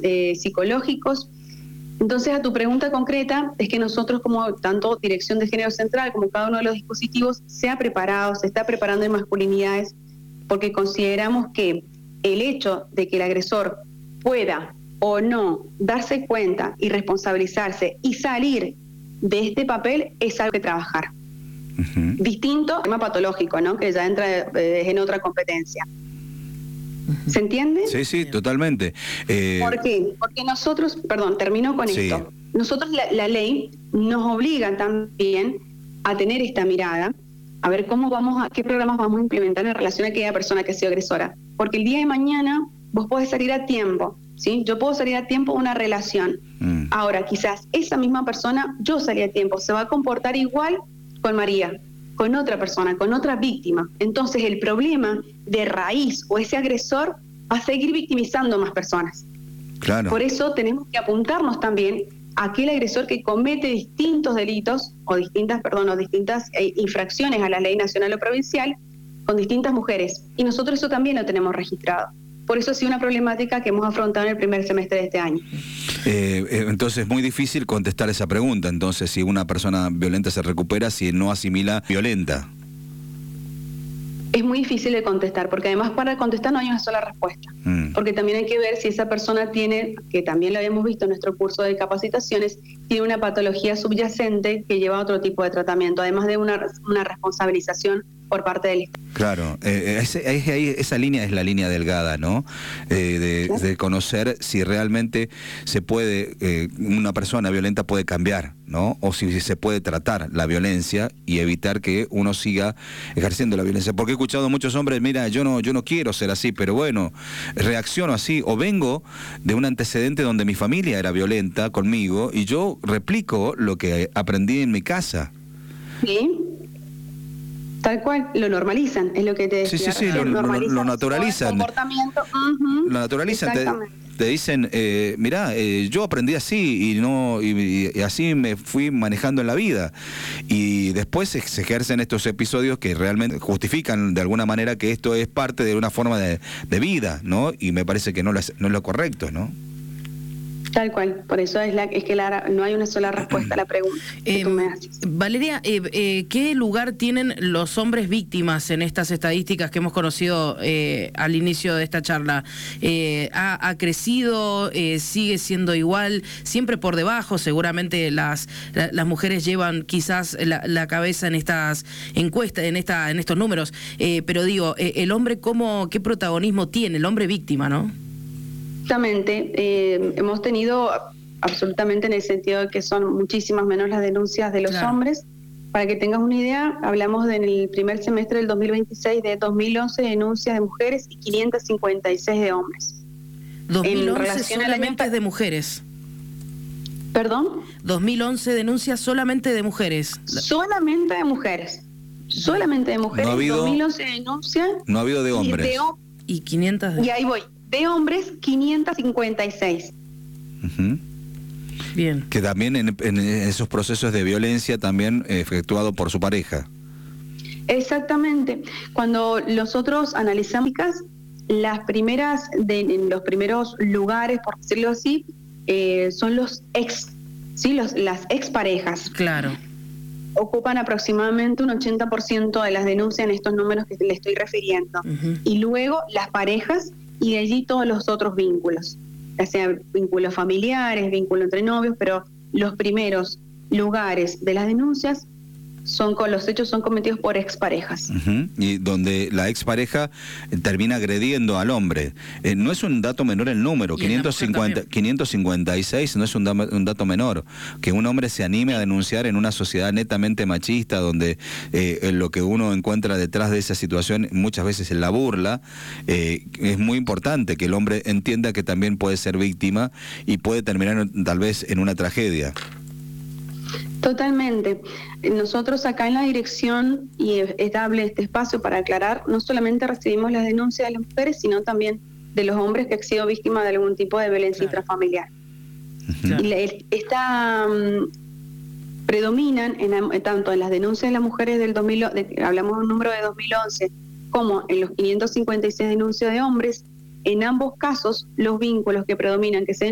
psicológicos. Entonces, a tu pregunta concreta, es que nosotros, como tanto Dirección de Género Central como cada uno de los dispositivos, se está preparando en masculinidades, porque consideramos que el hecho de que el agresor pueda o no darse cuenta y responsabilizarse y salir de este papel es algo que trabajar. Uh-huh. Distinto al tema patológico, ¿no? Que ya entra en otra competencia. ¿Se entiende? Sí, sí, totalmente. ¿Por qué? Porque nosotros, termino con esto. Nosotros, la ley nos obliga también a tener esta mirada, a ver qué programas vamos a implementar en relación a aquella persona que ha sido agresora. Porque el día de mañana vos podés salir a tiempo, ¿sí? Yo puedo salir a tiempo de una relación. Ahora, quizás esa misma persona, yo salí a tiempo, se va a comportar igual con María, con otra persona, con otra víctima. Entonces el problema de raíz o ese agresor va a seguir victimizando a más personas. Claro. Por eso tenemos que apuntarnos también a aquel agresor que comete distintos delitos o distintas infracciones a la ley nacional o provincial con distintas mujeres. Y nosotros eso también lo tenemos registrado. Por eso ha sido una problemática que hemos afrontado en el primer semestre de este año. Entonces es muy difícil contestar esa pregunta. Entonces, si una persona violenta se recupera, si no asimila violenta. Es muy difícil de contestar, porque además para contestar no hay una sola respuesta. Porque también hay que ver si esa persona tiene, que también lo habíamos visto en nuestro curso de capacitaciones, tiene una patología subyacente que lleva a otro tipo de tratamiento, además de una responsabilización por parte del Estado. Claro, esa línea es la línea delgada, ¿no? De conocer si realmente se puede, una persona violenta puede cambiar, ¿no? O si se puede tratar la violencia y evitar que uno siga ejerciendo la violencia. Porque he escuchado a muchos hombres, mira, yo no quiero ser así, pero bueno, reacciono así, o vengo de un antecedente donde mi familia era violenta conmigo y yo replico lo que aprendí en mi casa. Sí. Tal cual, lo normalizan, es lo que te decía. Sí, lo naturalizan. Comportamiento. Lo naturalizan. Te dicen, mirá, yo aprendí así y así me fui manejando en la vida. Y después se ejercen estos episodios que realmente justifican de alguna manera que esto es parte de una forma de vida, ¿no? Y me parece que no es lo correcto, ¿no? Tal cual, por eso no hay una sola respuesta a la pregunta que tú me haces. Valeria, ¿qué lugar tienen los hombres víctimas en estas estadísticas que hemos conocido al inicio de esta charla? ¿Ha crecido? ¿Sigue siendo igual? Siempre por debajo, seguramente las mujeres llevan quizás la cabeza en estas encuestas, en estos números, pero digo, el hombre, ¿qué protagonismo tiene? El hombre víctima, ¿no? Exactamente, hemos tenido absolutamente en el sentido de que son muchísimas menos las denuncias de los hombres. Para que tengas una idea, hablamos en el primer semestre del 2026 de 2011 denuncias de mujeres y 556 de hombres. 2011 solamente de mujeres. ¿Perdón? 2011 denuncias solamente de mujeres. Solamente de mujeres. Solamente de mujeres. No ha habido, 2011 denuncias. No ha habido de hombres. Y 500 Y ahí voy. De hombres, 556. Uh-huh. Bien. Que también en esos procesos de violencia también efectuado por su pareja. Exactamente. Cuando nosotros analizamos las primeras, en los primeros lugares, por decirlo así, son los las exparejas. Claro. Ocupan aproximadamente un 80% de las denuncias en estos números que le estoy refiriendo. Uh-huh. Y luego las parejas, y de allí todos los otros vínculos, ya sea vínculos familiares, vínculos entre novios, pero los primeros lugares de las denuncias los hechos son cometidos por exparejas. Uh-huh. Y donde la expareja termina agrediendo al hombre. No es un dato menor el número, 556 no es un dato menor. Que un hombre se anime a denunciar en una sociedad netamente machista, donde lo que uno encuentra detrás de esa situación muchas veces es la burla, es muy importante que el hombre entienda que también puede ser víctima y puede terminar tal vez en una tragedia. Totalmente. Nosotros acá en la dirección, y es dable este espacio para aclarar, no solamente recibimos las denuncias de las mujeres, sino también de los hombres que han sido víctimas de algún tipo de violencia intrafamiliar. Uh-huh. Y predominan tanto en las denuncias de las mujeres hablamos de un número de 2011, como en los 556 denuncias de hombres. En ambos casos, los vínculos que predominan, que se